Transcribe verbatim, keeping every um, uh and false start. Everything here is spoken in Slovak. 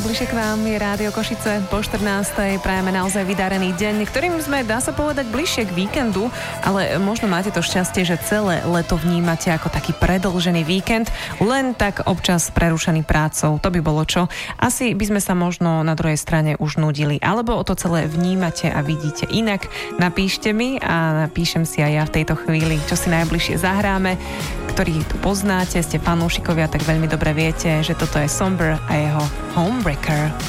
Najbližšie k vám je Rádio Košice. Po štrnástej prajeme naozaj vydarený deň, ktorým sme, dá sa povedať, bližšie k víkendu, ale možno máte to šťastie, že celé leto vnímate ako taký predĺžený víkend, len tak občas prerušený prácou. To by bolo čo? Asi by sme sa možno na druhej strane už nudili, alebo o to celé vnímate a vidíte inak. Napíšte mi a napíšem si aj ja v tejto chvíli, čo si najbližšie zahráme. Ktorí tu poznáte, ste fanúšikovia, tak veľmi dobre viete, že toto je Somber a jeho Homebreaker.